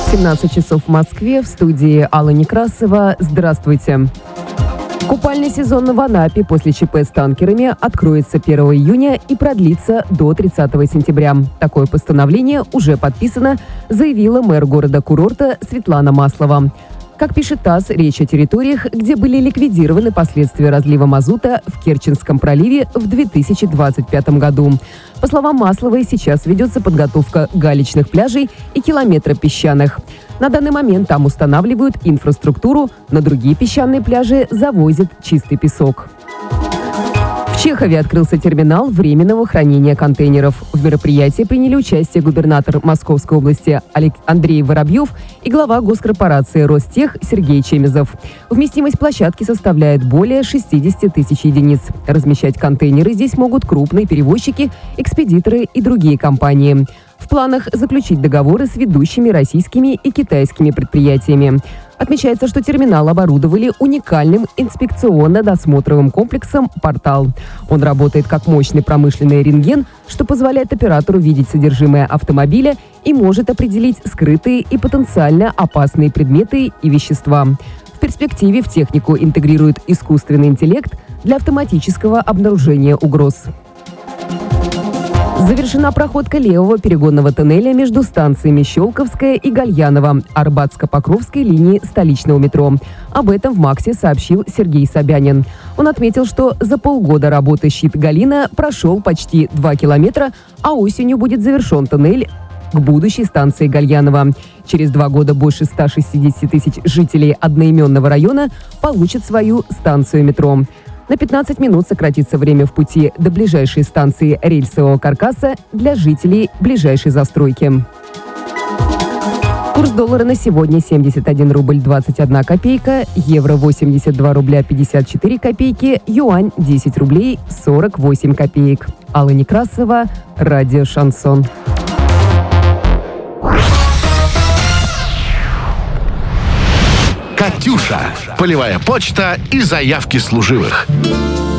17 часов в Москве, в студии Алла Некрасова. Здравствуйте. Купальный сезон в Анапе после ЧП с танкерами откроется 1 июня и продлится до 30 сентября. Такое постановление уже подписано, заявила мэр города-курорта Светлана Маслова. Как пишет ТАСС, речь о территориях, где были ликвидированы последствия разлива мазута в Керченском проливе в 2025 году. По словам Масловой, сейчас ведется подготовка галечных пляжей и километра песчаных. На данный момент там устанавливают инфраструктуру, на другие песчаные пляжи завозят чистый песок. В Чехове открылся терминал временного хранения контейнеров. В мероприятии приняли участие губернатор Московской области Андрей Воробьев и глава госкорпорации Ростех Сергей Чемезов. Вместимость площадки составляет более 60 тысяч единиц. Размещать контейнеры здесь могут крупные перевозчики, экспедиторы и другие компании. В планах заключить договоры с ведущими российскими и китайскими предприятиями. Отмечается, что терминал оборудовали уникальным инспекционно-досмотровым комплексом «Портал». Он работает как мощный промышленный рентген, что позволяет оператору видеть содержимое автомобиля и может определить скрытые и потенциально опасные предметы и вещества. В перспективе в технику интегрируют искусственный интеллект для автоматического обнаружения угроз. Завершена проходка левого перегонного тоннеля между станциями Щелковская и Гальянова Арбатско-Покровской линии столичного метро. Об этом в МАКСе сообщил Сергей Собянин. Он отметил, что за полгода работы щит Галина прошел почти 2 километра, а осенью будет завершен тоннель к будущей станции Гальянова. Через 2 года больше 160 тысяч жителей одноименного района получат свою станцию метро. На 15 минут сократится время в пути до ближайшей станции рельсового каркаса для жителей ближайшей застройки. Курс доллара на сегодня 71 рубль 21 копейка, евро 82 рубля 54 копейки, юань 10 рублей 48 копеек. Алла Некрасова, радио «Шансон». «Катюша» – полевая почта и заявки служивых.